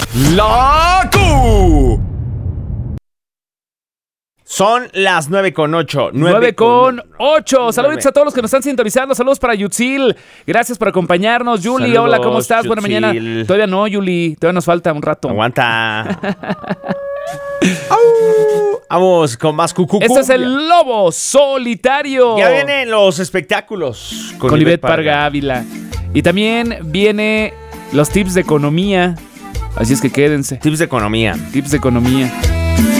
¡La Q! Son las 9:08. 9:08. Saludos a todos los que nos están sintonizando. Saludos para Yutzil. Gracias por acompañarnos. Yuli, Saludos, hola, ¿cómo estás? Buena Yutzil. mañana. Todavía no, Yuli. Todavía nos falta un rato. Aguanta. Vamos con más cucú. Este es el Lobo Solitario. Ya vienen los espectáculos con Ivette Parga Ávila. Y también viene los tips de economía. Así es que quédense. Tips de economía. Tips de economía.